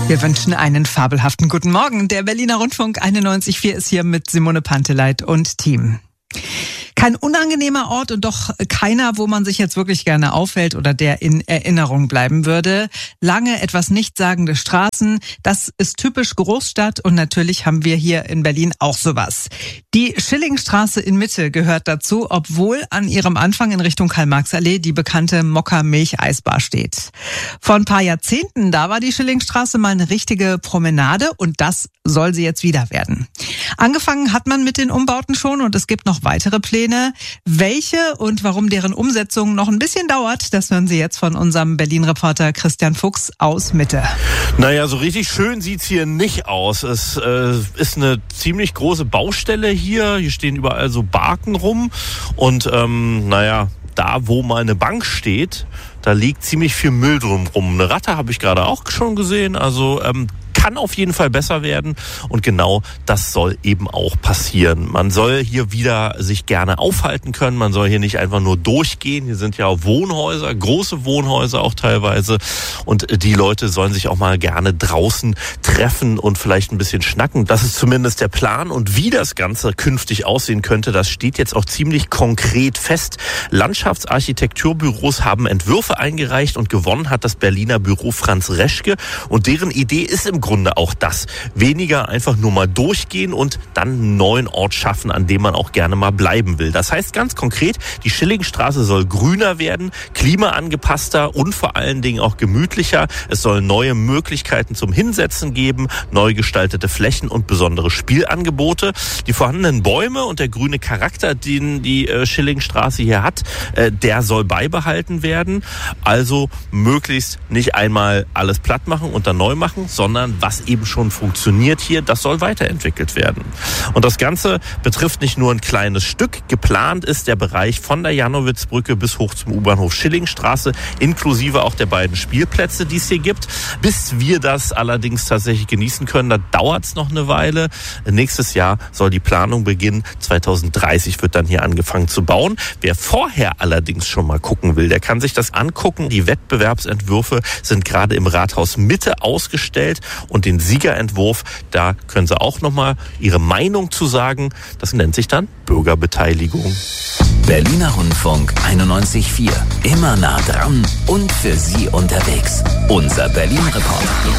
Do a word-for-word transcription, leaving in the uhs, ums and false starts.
Wir wünschen einen fabelhaften guten Morgen. Der Berliner Rundfunk einundneunzig Komma vier ist hier mit Simone Panteleit und Team. Kein unangenehmer Ort und doch keiner, wo man sich jetzt wirklich gerne aufhält oder der in Erinnerung bleiben würde. Lange, etwas nichtssagende Straßen, das ist typisch Großstadt und natürlich haben wir hier in Berlin auch sowas. Die Schillingstraße in Mitte gehört dazu, obwohl an ihrem Anfang in Richtung Karl-Marx-Allee die bekannte Mokka-Milch-Eisbar steht. Vor ein paar Jahrzehnten, da war die Schillingstraße mal eine richtige Promenade und das soll sie jetzt wieder werden. Angefangen hat man mit den Umbauten schon und es gibt noch weitere Pläne. Welche und warum deren Umsetzung noch ein bisschen dauert, das hören Sie jetzt von unserem Berlin-Reporter Christian Fuchs aus Mitte. Naja, so richtig schön sieht's hier nicht aus. Es äh, ist eine ziemlich große Baustelle hier. Hier stehen überall so Barken rum und ähm, naja, da wo mal eine Bank steht, da liegt ziemlich viel Müll drum rum. Eine Ratte habe ich gerade auch schon gesehen, also ähm, kann auf jeden Fall besser werden und genau das soll eben auch passieren. Man soll hier wieder sich gerne aufhalten können, man soll hier nicht einfach nur durchgehen. Hier sind ja auch Wohnhäuser, große Wohnhäuser auch teilweise und die Leute sollen sich auch mal gerne draußen treffen und vielleicht ein bisschen schnacken. Das ist zumindest der Plan und wie das Ganze künftig aussehen könnte, das steht jetzt auch ziemlich konkret fest. Landschaftsarchitekturbüros haben Entwürfe eingereicht und gewonnen hat das Berliner Büro Franz Reschke und deren Idee ist im Grunde auch das. Weniger einfach nur mal durchgehen und dann einen neuen Ort schaffen, an dem man auch gerne mal bleiben will. Das heißt ganz konkret, die Schillingstraße soll grüner werden, klimaangepasster und vor allen Dingen auch gemütlicher. Es soll neue Möglichkeiten zum Hinsetzen geben, neu gestaltete Flächen und besondere Spielangebote. Die vorhandenen Bäume und der grüne Charakter, den die äh, Schillingstraße hier hat, äh, der soll beibehalten werden. Also möglichst nicht einmal alles platt machen und dann neu machen, sondern was eben schon funktioniert hier, das soll weiterentwickelt werden. Und das Ganze betrifft nicht nur ein kleines Stück. Geplant ist der Bereich von der Jannowitzbrücke bis hoch zum U-Bahnhof Schillingstraße, inklusive auch der beiden Spielplätze, die es hier gibt. Bis wir das allerdings tatsächlich genießen können, da dauert es noch eine Weile. Nächstes Jahr soll die Planung beginnen. zweitausenddreißig wird dann hier angefangen zu bauen. Wer vorher allerdings schon mal gucken will, der kann sich das angucken. Die Wettbewerbsentwürfe sind gerade im Rathaus Mitte ausgestellt. Und den Siegerentwurf, da können Sie auch nochmal Ihre Meinung zu sagen. Das nennt sich dann Bürgerbeteiligung. Berliner Rundfunk einundneunzig Komma vier. Immer nah dran und für Sie unterwegs. Unser Berlin-Reporter.